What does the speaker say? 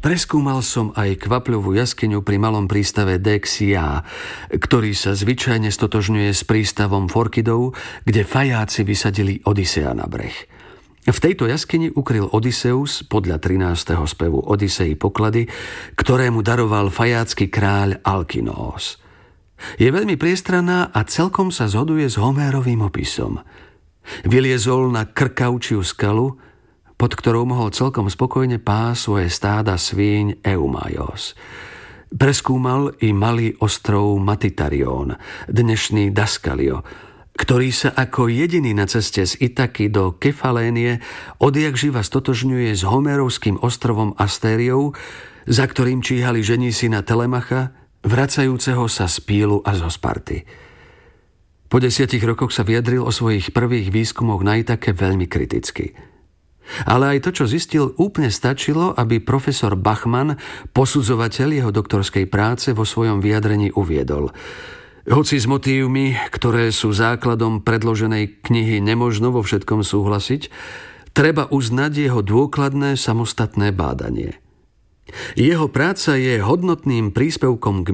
Preskúmal som aj kvapľovú jaskyňu pri malom prístave Dexia, ktorý sa zvyčajne stotožňuje s prístavom Forkidov, kde fajáci vysadili Odysea na breh. V tejto jaskyni ukryl Odysseus podľa 13. spevu Odysei poklady, ktoré mu daroval fajácky kráľ Alkinós. Je veľmi priestranná a celkom sa zhoduje s Homérovým opisom. Vyliezol na krkavčiu skalu, pod ktorou mohol celkom spokojne pásť svoje stáda svíň Eumaios. Preskúmal i malý ostrov Matitarion, dnešný Daskalio, ktorý sa ako jediný na ceste z Itaky do Kefalénie odjakživa stotožňuje s Homérovským ostrovom Astériou, za ktorým číhali ženísi na Telemacha, vracajúceho sa z Pílu a zo Sparty. Po 10 rokoch sa vyjadril o svojich prvých výskumoch na Itake veľmi kriticky. Ale aj to, čo zistil, úplne stačilo, aby profesor Bachmann, posudzovateľ jeho doktorskej práce, vo svojom vyjadrení uviedol. Hoci s motívmi, ktoré sú základom predloženej knihy, nemožno vo všetkom súhlasiť, treba uznať jeho dôkladné samostatné bádanie. Jeho práca je hodnotným príspevkom k